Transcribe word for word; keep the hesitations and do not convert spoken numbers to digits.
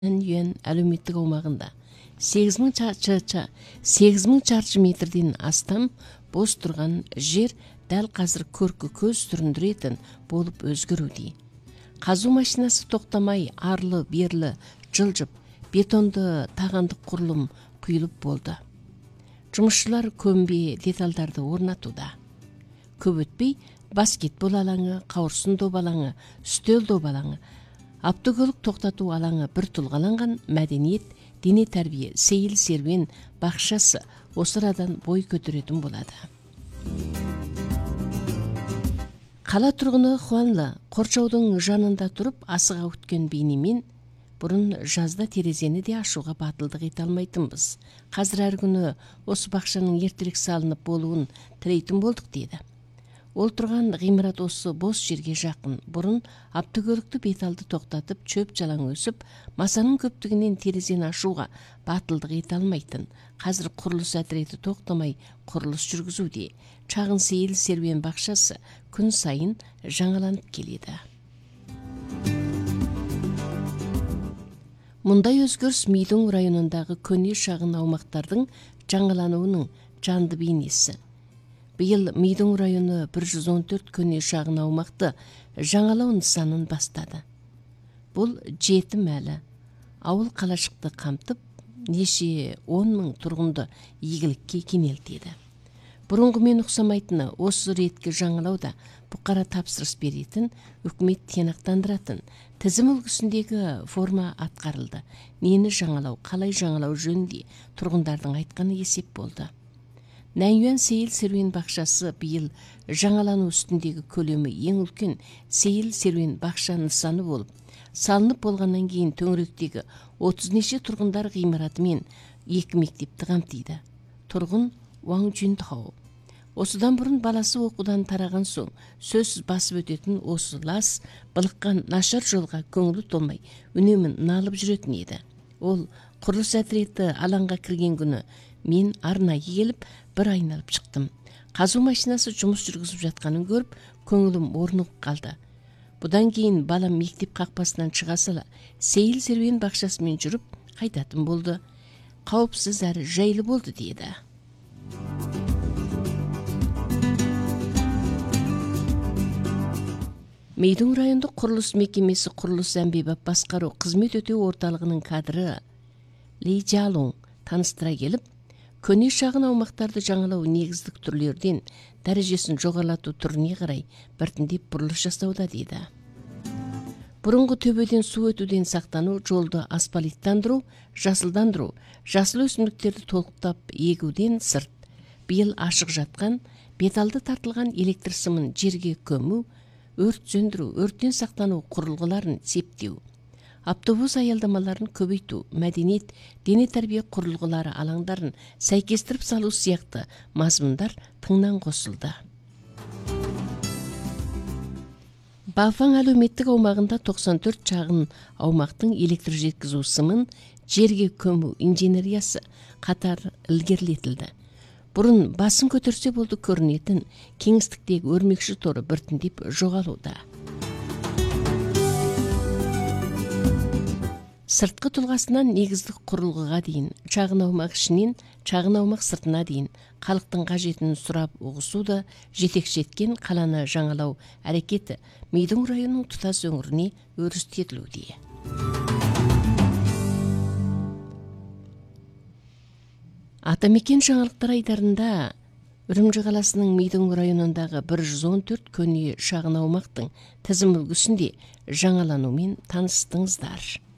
Юан әлеуметтік аумағында сегіз мың шаршы метрден астам бос тұрған жер дәл қазір көркі көз түріндіретін болып өзгеруде. Қазу машинасы тоқтамай арлы-берлі жылжып, бетонды тағандық құрылым құйылып болды. Жұмысшылар көмбе деталдарды орнатуда. Көп өтпей баскетбол алаңы, қауырсын доп алаңы, үстел доп алаңы, автокөлік тоқтату алаңы бір тұлғаланған мәдениет, дене тәрбие, сейіл серуен бақшасы осы арадан бой көтеретін болады. Қала тұрғыны Хуанла қоршаудың жанында тұрып асыға өткен бейнемен бұрын жазда терезені де ашуға батылдық ете алмайтынбыз. Қазір әр күні осы бақшаның ертерек салынып болуын тілейтін болдық дейді. Ол тұрған ғимарат осы бос жерге жақын. Бұрын автокөлікті беталды тоқтатып, чөп жалаң өсіп, масаның көптігінен терезені ашуға батылдық ете алмайтын. Қазір құрылыс әдіреті тоқтамай құрылыс жүргізуде. Шағын сейіл серуен бақшасы күн сайын жаңаланып келеді. Мұндай өзгеріс Мидың районындағы көне шағын аумақтардың жаңалануының жанды бейнесі. Биыл Мидың районы бір жүз он төрт көне шағын аумақты жаңалау нысанын бастады. Бұл жеті мәлі ауыл қалашықты қамтып, неше он мың тұрғынды игілікке кенелтеді. Бұрынғымен ұқсамайтыны осы ретке жаңалауда бұқара тапсырыс беретін, үкімет тиянақтандыратын тізім үлгісіндегі форма атқарылды. Нені жаңалау, қалай жаңалау жөнінде тұрғындардың айтқаны есеп болды. Нәнюан сейіл серуен бақшасы биыл жаңалану үстіндегі көлемі ең үлкен сейіл серуен бақша нысаны болып, салынып болғаннан кейін төңіректегі отыз неше тұрғындар ғимаратымен екі мектепті қамтиды. Тұрғын Уаң Жүнтхау. Осыдан бұрын баласы оқудан тараған соң сөзсіз басып өтетін осы лас, былыққан нашар жолға көңілі толмай, үнемін налып жүретін еді. Ол құрылыс әдіреті алаңға кірген күні мен арнайы келіп бір айналып шықтым. Қазу машинасы жұмыс жүргізіп жатқанын көріп, көңілім орнығып қалды. Бұдан кейін балам мектеп қақпасынан шыға сала, сейіл серуен бақшасымен жүріп қайтатын болды. Қауіпсіз әрі жайлы болды дейді. Мидың райондық құрылыс мекемесі құрылыс әмбебап басқару қызмет өтеу орталығының кадры Ли Джалун таныстыра келіп, көне шағын аумақтарды жаңалау негіздік түрлерден дәрежесін жоғарлату түріне қарай біртіндеп бұрылыс жасауда дейді. Бұрынғы төбеден су өтуден сақтану, жолды асфальттандыру, жасылдандыру, жасыл өсімдіктерді толықтап егуден сырт, биыл ашық жатқан беталды тартылған электр сымын жерге көму, өрт сөндіру, өрттен сақтану құрылғыларын септеу, автобус аялдамаларын көбейту, мәдениет, дене тәрбие құрылғылары алаңдарын сәйкестіріп салу сияқты мазмұндар тыңнан қосылды. Бафаң әлеуметтік аумағында тоқсан төрт шағын аумақтың электр жеткізу сымын жерге көму инженериясы қатар ілгерілетілді. Бұрын басын көтерсе болды көрінетін кеңістіктегі өрмекші торы біртіндеп жоғалуда. Сыртқы тұлғасынан негіздік құрылғыға дейін, шағын аумақ ішінен шағын аумақ сыртына дейін халықтың қажетін сұрап ұғысуда жетекші еткен қаланы жаңалау әрекеті Мидың районының тұтас өңіріне өрістетілуде. Атамекен жаңалықтар айдарында Үрімжі қаласының Мидың районындағы бір жүз он төрт көне шағын аумақтың тізім үлгісінде жаңаланумен таныстыңыздар.